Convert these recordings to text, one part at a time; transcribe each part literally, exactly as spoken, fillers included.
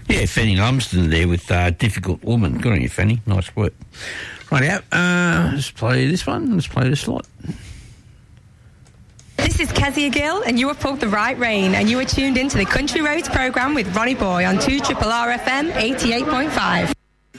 Yeah, Fanny Lumsden there with uh, Difficult Woman. Good on you, Fanny. Nice work. Right out. Uh, let's play this one. Let's play this lot. This is Kezia Gill, and you have pulled the right rein, and you are tuned into the Country Roads programme with Ronnie Boy on two R R R F M eighty-eight point five.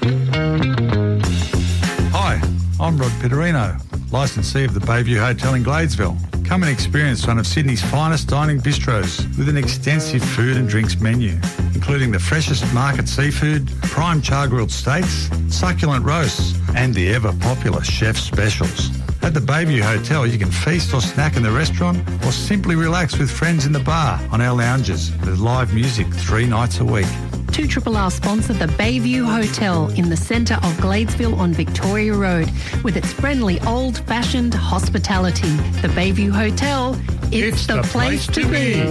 Hi, I'm Rod Pitterino, licensee of the Bayview Hotel in Gladesville. Come and experience one of Sydney's finest dining bistros with an extensive food and drinks menu, including the freshest market seafood, prime char-grilled steaks, succulent roasts, and the ever-popular chef specials. At the Bayview Hotel, you can feast or snack in the restaurant or simply relax with friends in the bar on our lounges with live music three nights a week. two R R R sponsor the Bayview Hotel in the centre of Gladesville on Victoria Road with its friendly old-fashioned hospitality. The Bayview Hotel, it's, It's the, the place, place to to be.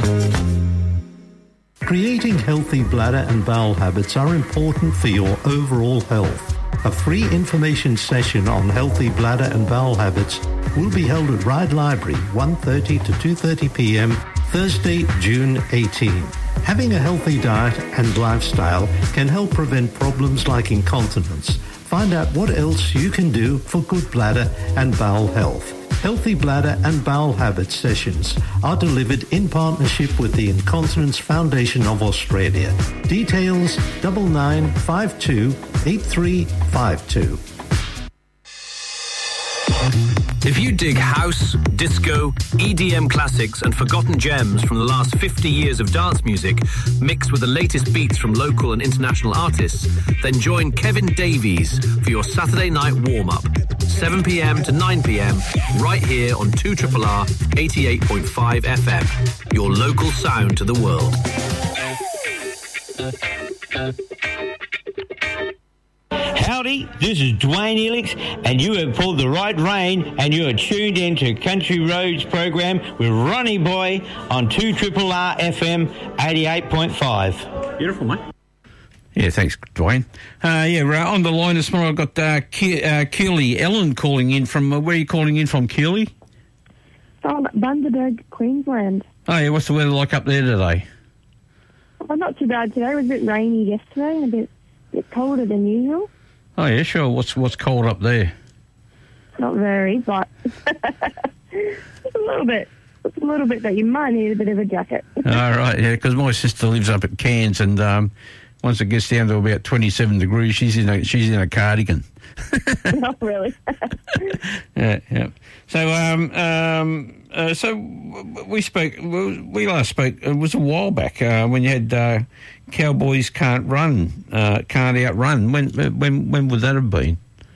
Creating healthy bladder and bowel habits are important for your overall health. A free information session on healthy bladder and bowel habits will be held at Ryde Library, one thirty to two thirty p m, Thursday, June eighteenth. Having a healthy diet and lifestyle can help prevent problems like incontinence. Find out what else you can do for good bladder and bowel health. Healthy bladder and bowel habits sessions are delivered in partnership with the Incontinence Foundation of Australia. Details double nine five two eight three five two. If you dig house, disco, E D M classics and forgotten gems from the last fifty years of dance music, mixed with the latest beats from local and international artists, then join Kevin Davies for your Saturday night warm-up, seven p m to nine p m, right here on two R R R eighty-eight point five F M, your local sound to the world. Howdy, this is Dwayne Elix, and you have pulled the right rein, and you are tuned in to Country Roads program with Ronnie Boy on two R R R F M eighty-eight point five. Beautiful, mate. Yeah, thanks, Dwayne. Uh, yeah, uh, on the line this morning, I've got uh, Ke- uh, Keely Ellen calling in from, uh, where are you calling in from, Keely? From Bundaberg, Queensland. Oh, yeah, what's the weather like up there today? Well, not too bad today. It was a bit rainy yesterday and a bit, bit colder than usual. Oh, yeah, sure. What's what's cold up there? Not very, but just a little bit. Just a little bit that you might need a bit of a jacket. All right, yeah, because my sister lives up at Cairns, and um, once it gets down to about twenty-seven degrees, she's in a she's in a cardigan. Not really. yeah, yeah. So, um, um, uh, so we spoke. We last spoke. It was a while back uh, when you had uh, Cowboys Can't Run, uh, Can't Outrun. When when when would that have been?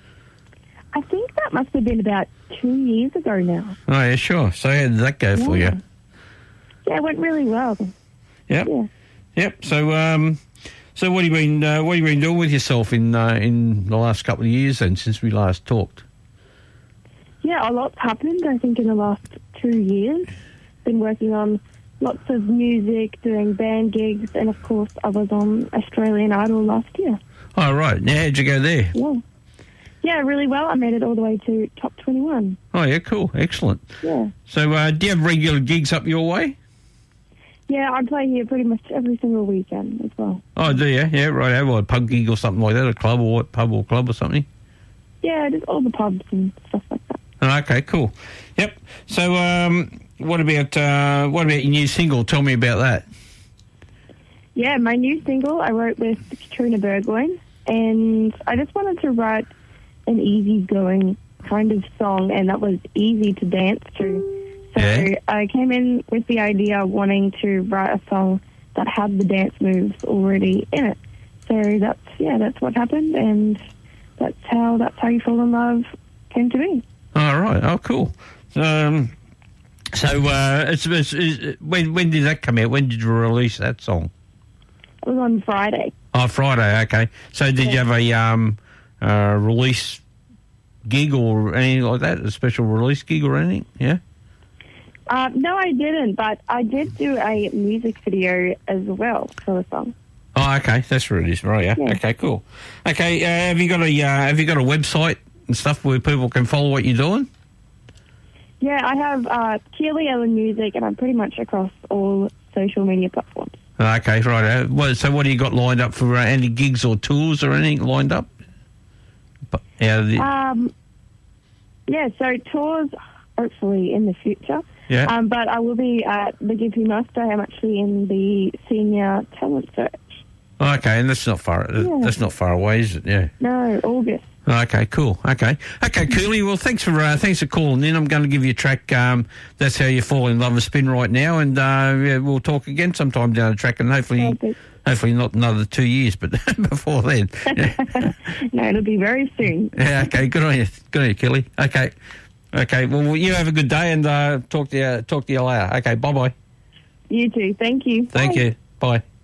I think that must have been about two years ago now. Oh yeah, sure. So how did that go yeah. for you? Yeah, it went really well. Yep. Yeah. Yep. So, um, so what have you been uh, what have you been doing with yourself in uh, in the last couple of years then, since we last talked? Yeah, a lot's happened, I think, in the last two years. Been working on lots of music, doing band gigs, and, of course, I was on Australian Idol last year. Oh, right. Now, how'd you go there? Yeah. Yeah, really well. I made it all the way to top twenty-one. Oh, yeah, cool. Excellent. Yeah. So, uh, do you have regular gigs up your way? Yeah, I play here pretty much every single weekend as well. Oh, do you? Yeah, right. Have a pub gig or something like that, a club or what, pub or club or something? Yeah, just all the pubs and stuff like that. Oh, okay, cool. Yep. So, um, what about uh, what about your new single? Tell me about that. Yeah, my new single I wrote with Katrina Burgoyne, and I just wanted to write an easygoing kind of song, and that was easy to dance to. So yeah. I came in with the idea of wanting to write a song that had the dance moves already in it. So that's yeah, that's what happened, and that's how that's how You Fall in Love came to be. All right. Oh, cool. Um, so, uh, it's, it's, it's, when when did that come out? When did you release that song? It was on Friday. Oh, Friday. Okay. So, did yeah. you have a um, uh, release gig or anything like that? A special release gig or anything? Yeah. Uh, no, I didn't, but I did do a music video as well for the song. Oh, okay. That's where it is, right? Yeah. yeah. Okay. Cool. Okay. Uh, have you got a uh, Have you got a website and stuff where people can follow what you're doing? Yeah, I have uh, Keely Ellen Music, and I'm pretty much across all social media platforms. Okay, right. Well, so what do you got lined up for uh, any gigs or tours or anything lined up? But, yeah, the... Um, yeah, so tours, hopefully in the future. Yeah. Um, but I will be at the Gympie Most Day. I'm actually in the senior talent search. Okay, and that's not far. Yeah. That's not far away, is it? Yeah. No, August. Okay, cool. Okay, okay, Cooley. Well, thanks for uh, thanks for calling in. I'm going to give you a track. Um, that's how you fall in love with spin right now, and uh, yeah, we'll talk again sometime down the track, and hopefully, Perfect. hopefully not another two years, but before then. Yeah. No, it'll be very soon. Yeah. Okay. Good on you. Good on you, Cooley. Okay. Okay. Well, you have a good day, and uh, talk to you talk to you later. Okay. Bye bye. You too. Thank you. Thank Bye. you. Bye.